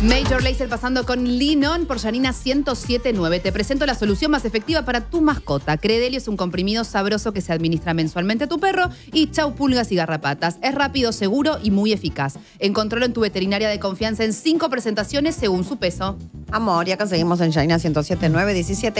Major Lazer pasando con Linon por Yanina 107.9. Te presento la solución más efectiva para tu mascota. Credelio es un comprimido sabroso que se administra mensualmente a tu perro y chau pulgas y garrapatas. Es rápido, seguro y muy eficaz. Encontralo en tu veterinaria de confianza en 5 presentaciones según su peso. Amor, ya conseguimos en Yanina 107.9,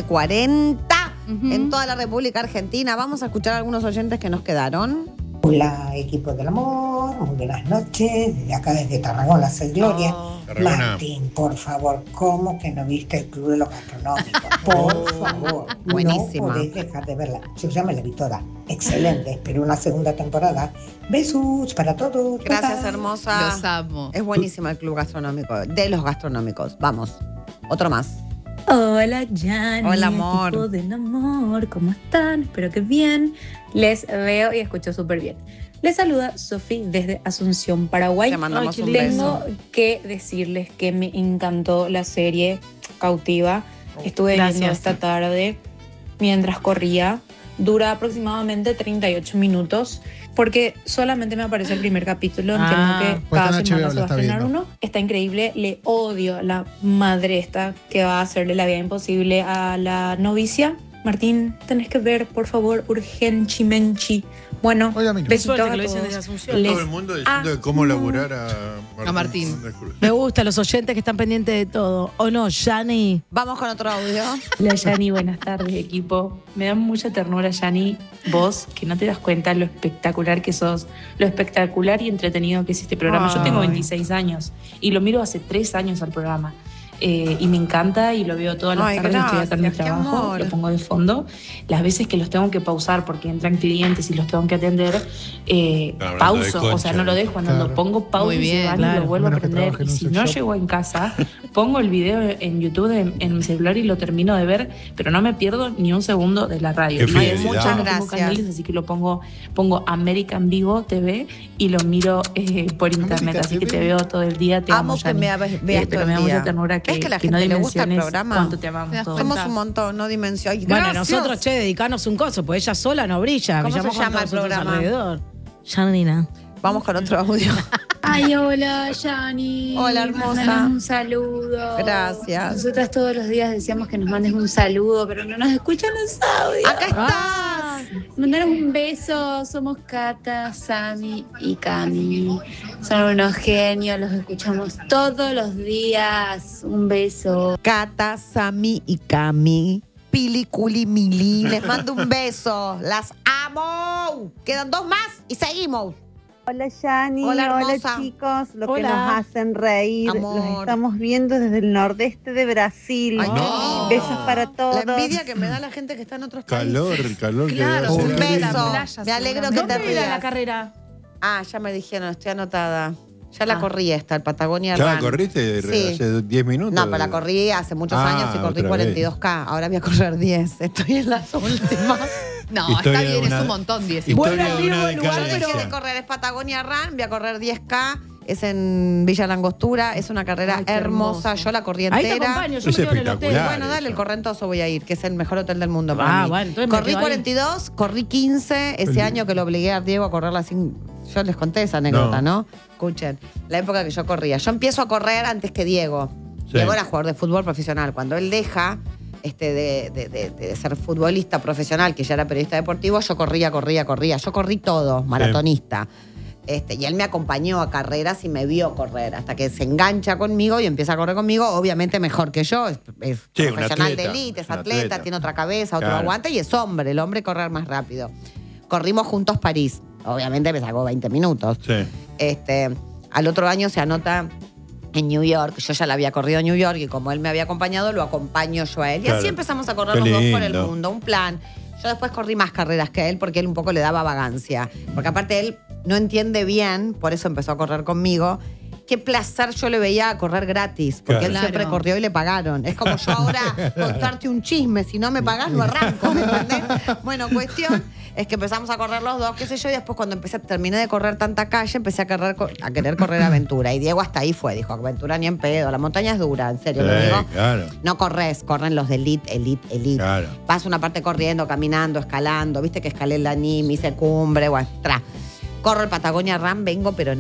1740 en toda la República Argentina. Vamos a escuchar a algunos oyentes que nos quedaron. Hola, equipo del amor, muy buenas noches. Desde acá, desde Tarragona, soy Gloria. Martín, por favor, ¿cómo que no viste el Club de los Gastronómicos? Por favor, Buenísima. No podés dejar de verla. Se llama La Vitora. Excelente, espero una segunda temporada. Besos para todos. Gracias, hermosa. Los amo. Es buenísimo el Club Gastronómico, de los gastronómicos. Vamos, otro más. Hola, Yanni. Hola, amor. Equipo del amor, ¿cómo están? Espero que bien. Les veo y escucho súper bien. Les saluda Sofi desde Asunción, Paraguay. Te mandamos un Tengo beso. que decirles que me encantó la serie Cautiva. Estuve viendo esta tarde mientras corría. Dura aproximadamente 38 minutos porque solamente me aparece el primer capítulo. Entiendo que pues cada está en semana HBO, se la va a está estrenar viendo. uno. Está increíble. Le odio a la madre esta que va a hacerle la vida imposible a la novicia. Martín, tenés que ver, por favor, urgenchimenchi. Bueno, Oiga, mira. besitos Suerte a que lo dicen todos. desde Asunción. Les Todo el mundo diciendo de cómo laburar a Martín. Fernández Cruz. Me gusta los oyentes que están pendientes de todo. ¿O no, Yanni? Vamos con otro audio. Hola, Yanni, buenas tardes, equipo. Me da mucha ternura, Yanni, vos, que no te das cuenta lo espectacular que sos, lo espectacular y entretenido que es este programa. Yo tengo 26 años y lo miro hace 3 años al programa. Y me encanta y lo veo todas las Ay, tardes, estoy acá en mi gracias, qué trabajo, amor. lo pongo de fondo. Las veces que los tengo que pausar porque entran clientes y los tengo que atender, Hablando pauso, de o sea, concha. no lo dejo andando, Claro. pongo pausa Muy y bien, se van y claro. lo vuelvo a Menos que prender. trabaje en Y un si sex no shop. llego en casa, pongo el video en YouTube en mi celular y lo termino de ver, pero no me pierdo ni un segundo de la radio. Qué No hay fidelidad. muchos no tengo Gracias. canales, así que lo pongo American Vivo TV y lo miro por internet, American así que TV. te veo todo el día. Te Amo amo, que Yanni. me veas todo Pero el me da día. mucha ternura ¿Ves que la que no gente le gusta el dimensiones programa? cuánto te amamos ¿Te das todos. cuenta? Somos un montón, no dimensión. Bueno, nosotros, che, dedicanos un coso, pues ella sola no brilla. ¿Cómo se brillamos con llama el todos nosotros programa? alrededor. Yanina. Vamos con otro audio. Ay, hola, Yani. Hola, hermosa. Mandanos un saludo. Gracias. Nosotras todos los días decíamos que nos mandes un saludo, pero no nos escuchan los audios. Acá estás. Mandaros un beso. Somos Cata, Sami y Cami. Son unos genios, los escuchamos todos los días. Un beso. Cata, Sami y Cami. Pili, Culi, Mili. Les mando un beso. Las amo. Quedan 2 más y seguimos. Hola Yani, Hola, hola hermosa. chicos, lo que Hola. nos hacen reír, Amor. los estamos viendo desde el nordeste de Brasil. Ay, qué lindo. Besos para todos. La envidia que me da la gente que está en otros países. Calor que Claro, debe Un hacer. la beso. playa, Me alegro que seguramente. te ¿Dónde era la rías. carrera? Ah, ya me dijeron, estoy anotada. Ya la corrí esta, el Patagonia ¿Ya la Run. corriste Sí. hace 10 minutos? No, pero la corrí hace muchos Ah, años y corrí otra 42K. Ahora voy a correr 10. Estoy en las últimas. No, Historia está bien, de una- es un montón 10. Historia Vuelve al de mismo una lugar, Yo dejé decadencia. de correr, es Patagonia Run, voy a correr 10K. Es en Villa Langostura, es una carrera Ay, qué hermosa. hermoso. Yo la corrí Ahí te entera. acompaño, yo Es me quedo en el hotel. espectacular. Bueno, dale, el eso. Correntoso voy a ir, que es el mejor hotel del mundo para mí. Bueno, entonces me Corrí quedo ahí. 42, corrí 15, ese lindo. año que lo obligué a Diego a correr las 5. Yo les conté esa anécdota, ¿no? Escuchen, la época que yo corría. Yo empiezo a correr antes que Diego. Sí. Diego era jugador de fútbol profesional. Cuando él deja de ser futbolista profesional, que ya era periodista deportivo, yo corría. Yo corrí todo, maratonista. Y él me acompañó a carreras y me vio correr hasta que se engancha conmigo y empieza a correr conmigo, obviamente mejor que yo, es Sí, un profesional atleta, de élite, es un atleta, atleta. tiene otra cabeza, otro Claro. aguante y es hombre, el hombre correr más rápido. Corrimos juntos París, obviamente me sacó 20 minutos. Sí. Al otro año se anota en New York, yo ya la había corrido en New York y como él me había acompañado, lo acompaño yo a él. Y Claro. así empezamos a correr Qué los dos por el lindo. mundo, un plan. Yo después corrí más carreras que él porque él un poco le daba vagancia. Porque aparte él no entiende bien, por eso empezó a correr conmigo, qué placer yo le veía a correr gratis. Porque él Claro. siempre corrió y le pagaron. Es como yo ahora contarte un chisme, si no me pagás no arranco, ¿me entendés? Bueno, cuestión es que empezamos a correr los dos, qué sé yo, y después cuando terminé de correr tanta calle, empecé a querer correr aventura. Y Diego hasta ahí fue, dijo, aventura ni en pedo, la montaña es dura, en serio, lo Sí, digo. claro. No corren los de elite. Claro. Vas una parte corriendo, caminando, escalando, viste que escalé el Laní, me hice cumbre, bueno, Corro el Patagonia Run, vengo, pero